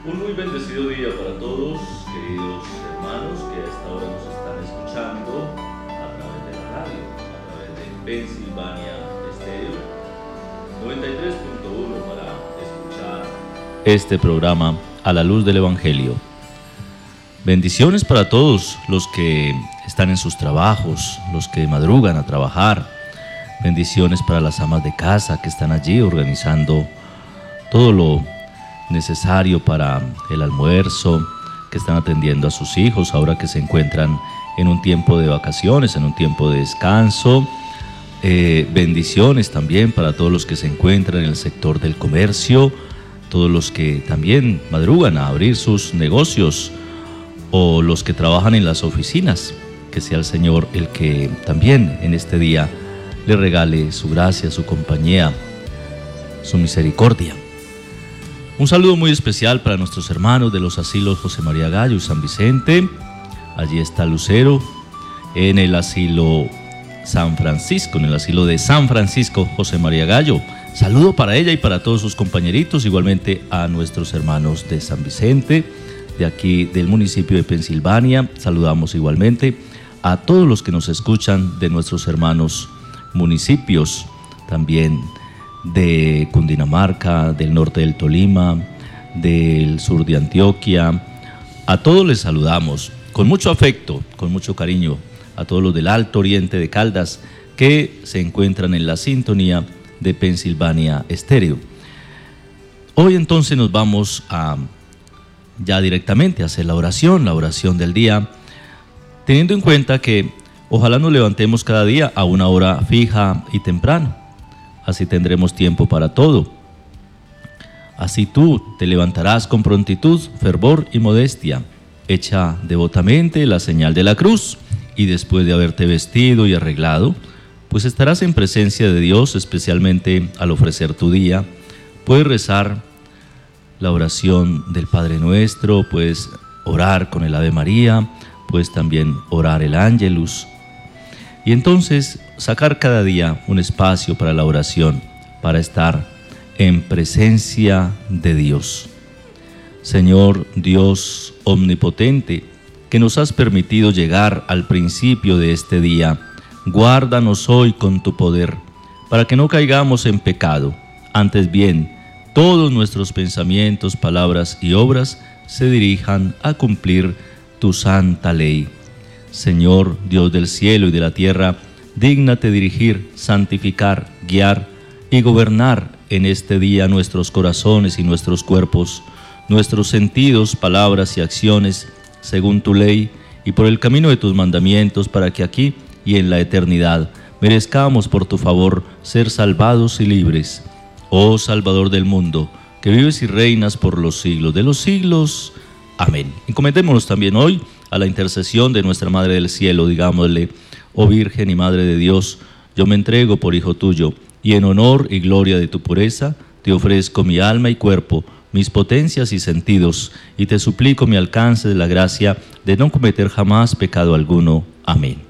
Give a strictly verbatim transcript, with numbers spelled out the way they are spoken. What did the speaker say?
Un muy bendecido día para todos, queridos hermanos que a esta hora nos están escuchando a través de la radio, a través de Pensilvania Estéreo noventa y tres punto uno para escuchar este programa a la luz del Evangelio. Bendiciones para todos los que están en sus trabajos, los que madrugan a trabajar. Bendiciones para las amas de casa que están allí organizando todo lo necesario para el almuerzo, que están atendiendo a sus hijos ahora que se encuentran en un tiempo de vacaciones, en un tiempo de descanso. Eh, bendiciones también para todos los que se encuentran en el sector del comercio, todos los que también madrugan a abrir sus negocios o los que trabajan en las oficinas. Que sea el Señor el que también en este día le regale su gracia, su compañía, su misericordia. Un saludo muy especial para nuestros hermanos de los asilos José María Gallo y San Vicente. Allí está Lucero, en el asilo San Francisco, en el asilo de San Francisco José María Gallo. Saludo para ella y para todos sus compañeritos, igualmente a nuestros hermanos de San Vicente, de aquí del municipio de Pensilvania. Saludamos igualmente a todos los que nos escuchan de nuestros hermanos municipios, también de Cundinamarca, del norte del Tolima, del sur de Antioquia. A todos les saludamos con mucho afecto, con mucho cariño, a todos los del Alto Oriente de Caldas que se encuentran en la sintonía de Pensilvania Estéreo. Hoy entonces nos vamos a ya directamente a hacer la oración, la oración del día, teniendo en cuenta que ojalá nos levantemos cada día a una hora fija y temprana. Así tendremos tiempo para todo. Así tú te levantarás con prontitud, fervor y modestia. Echa devotamente la señal de la cruz y después de haberte vestido y arreglado, pues estarás en presencia de Dios, especialmente al ofrecer tu día. Puedes rezar la oración del Padre Nuestro, puedes orar con el Ave María, puedes también orar el Ángelus. Y entonces sacar cada día un espacio para la oración, para estar en presencia de Dios. Señor Dios omnipotente, que nos has permitido llegar al principio de este día, guárdanos hoy con tu poder, para que no caigamos en pecado. Antes bien, todos nuestros pensamientos, palabras y obras se dirijan a cumplir tu santa ley. Señor, Dios del cielo y de la tierra, dígnate dirigir, santificar, guiar y gobernar en este día nuestros corazones y nuestros cuerpos, nuestros sentidos, palabras y acciones, según tu ley y por el camino de tus mandamientos, para que aquí y en la eternidad merezcamos por tu favor ser salvados y libres. Oh Salvador del mundo, que vives y reinas por los siglos de los siglos. Amén. Encomendémonos también hoy a la intercesión de nuestra Madre del Cielo. Digámosle: oh Virgen y Madre de Dios, yo me entrego por hijo tuyo, y en honor y gloria de tu pureza, te ofrezco mi alma y cuerpo, mis potencias y sentidos, y te suplico me alcance de la gracia de no cometer jamás pecado alguno. Amén.